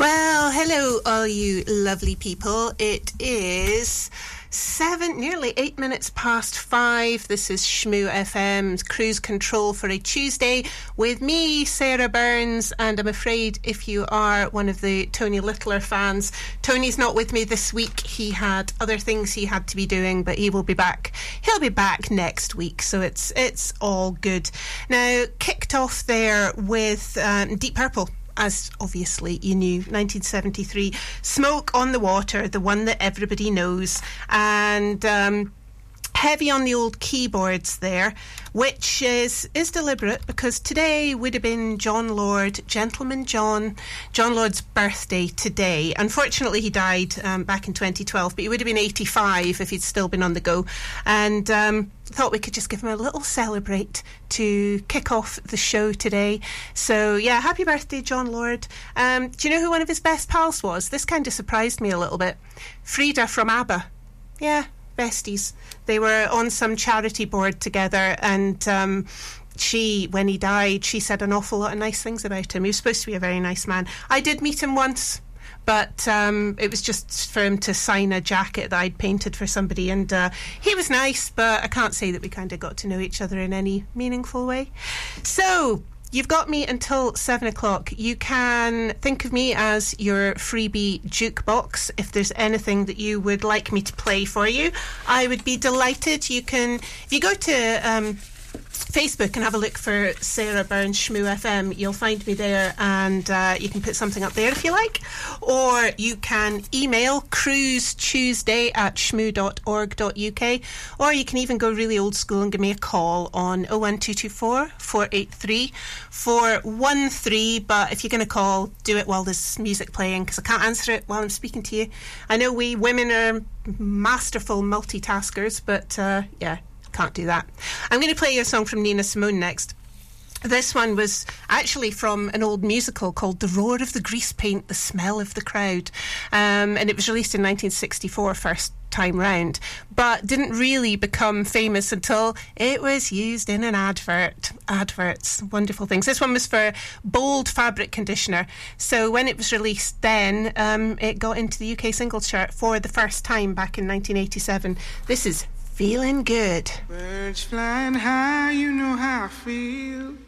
Well, hello, all you lovely people. It is nearly 8 minutes past 5. This is Shmoo FM's Cruise Control for a Tuesday with me, Sarah Burns, and I'm afraid if you are one of the Tony Littler fans, Tony's not with me this week. He had other things he had to be doing, but he will be back. He'll be back next week, so it's all good. Now, kicked off there with Deep Purple. As obviously you knew, 1973, Smoke on the Water, the one that everybody knows, and heavy on the old keyboards there, which is deliberate because today would have been John Lord, Gentleman John Lord's birthday today. Unfortunately, he died back in 2012, but he would have been 85 if he'd still been on the go. And thought we could just give him a little celebrate to kick off the show today. So, yeah, happy birthday, John Lord. Do you know who one of his best pals was? This kind of surprised me a little bit. Frida from ABBA. Yeah. Besties. They were on some charity board together, and she, when he died, she said an awful lot of nice things about him. He was supposed to be a very nice man. I did meet him once, but it was just for him to sign a jacket that I'd painted for somebody, and he was nice, but I can't say that we kind of got to know each other in any meaningful way. So, you've got me until 7 o'clock. You can think of me as your freebie jukebox. If there's anything that you would like me to play for you, I would be delighted. You can, if you go to Facebook and have a look for Sarah Burns Shmoo FM, you'll find me there, and you can put something up there if you like. Or you can email cruisetuesday@shmoo.org.uk, or you can even go really old school and give me a call on 01224 483 413. But if you're going to call, do it while there's music playing, because I can't answer it while I'm speaking to you. I know we women are masterful multitaskers, but yeah, can't do that. I'm going to play you a song from Nina Simone next. This one was actually from an old musical called The Roar of the Grease Paint, The Smell of the Crowd, and it was released in 1964 first time round, but didn't really become famous until it was used in an adverts, wonderful things. This one was for Bold fabric conditioner, so when it was released then it got into the UK singles chart for the first time back in 1987. This is Feeling Good. Birds flying high, you know how I feel.